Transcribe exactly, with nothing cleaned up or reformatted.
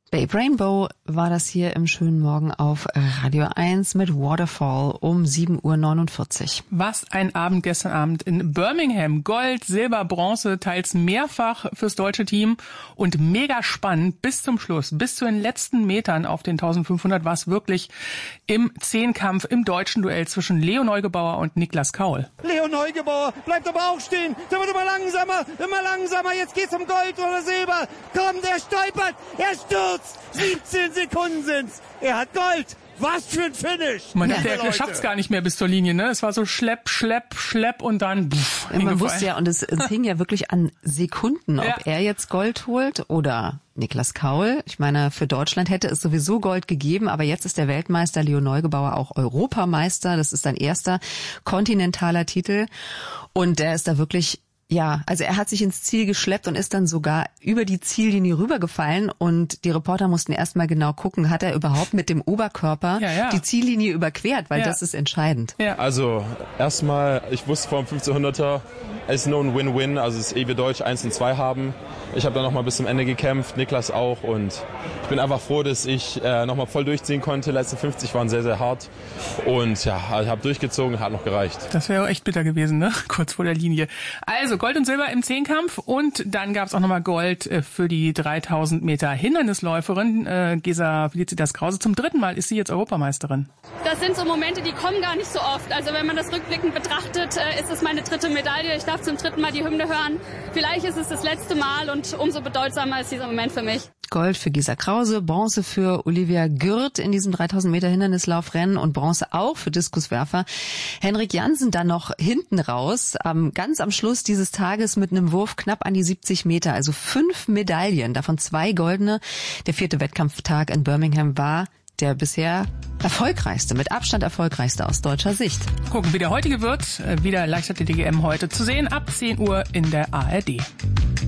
Babe Rainbow war das hier im schönen Morgen auf Radio eins mit Waterfall um sieben Uhr neunundvierzig. Was ein Abend gestern Abend in Birmingham. Gold, Silber, Bronze, teils mehrfach fürs deutsche Team und mega spannend bis zum Schluss, bis zu den letzten Metern auf den eintausendfünfhundert war es wirklich im Zehnkampf, im deutschen Duell zwischen Leo Neugebauer und Niklas Kaul. Leo Neugebauer bleibt aber auch stehen, der wird immer langsamer, immer langsamer, jetzt geht's um Gold oder Silber. Komm, der stolpert, er stürzt. siebzehn Sekunden sind's. Er hat Gold. Was für ein Finish. Man dachte, er schafft's gar nicht mehr bis zur Linie, ne? Es war so schlepp, schlepp, schlepp und dann pff, ja, man wusste ja, und es, es hing ja wirklich an Sekunden, ob ja. er jetzt Gold holt oder Niklas Kaul. Ich meine, für Deutschland hätte es sowieso Gold gegeben, aber jetzt ist der Weltmeister Leo Neugebauer auch Europameister. Das ist sein erster kontinentaler Titel und der ist da wirklich... Ja, also er hat sich ins Ziel geschleppt und ist dann sogar über die Ziellinie rübergefallen und die Reporter mussten erstmal genau gucken, hat er überhaupt mit dem Oberkörper ja, ja. die Ziellinie überquert, weil ja. das ist entscheidend. Ja. Also erstmal, ich wusste vor dem fünfzehnhunderter, es ist nur ein Win-Win, also es ist eh wir Deutsch eins und zwei haben. Ich habe dann nochmal bis zum Ende gekämpft, Niklas auch und ich bin einfach froh, dass ich äh, nochmal voll durchziehen konnte. Die letzten fünfzig waren sehr, sehr hart und ja, ich habe durchgezogen, hat noch gereicht. Das wäre echt bitter gewesen, ne? Kurz vor der Linie. Also Gold und Silber im Zehnkampf und dann gab es auch nochmal Gold für die dreitausend Meter Hindernisläuferin äh, Gesa Felicitas Krause. Zum dritten Mal ist sie jetzt Europameisterin. Das sind so Momente, die kommen gar nicht so oft. Also wenn man das rückblickend betrachtet, äh, ist es meine dritte Medaille. Ich darf zum dritten Mal die Hymne hören. Vielleicht ist es das letzte Mal und umso bedeutsamer ist dieser Moment für mich. Gold für Gesa Krause, Bronze für Olivia Gürt in diesem dreitausend Meter Hindernislaufrennen und Bronze auch für Diskuswerfer Henrik Jansen dann noch hinten raus, ähm, ganz am Schluss dieses Tages mit einem Wurf knapp an die siebzig Meter, also fünf Medaillen, davon zwei goldene. Der vierte Wettkampftag in Birmingham war der bisher erfolgreichste, mit Abstand erfolgreichste aus deutscher Sicht. Gucken, wie der heutige wird. Wieder Leichtathletik-E M heute zu sehen ab zehn Uhr in der A R D.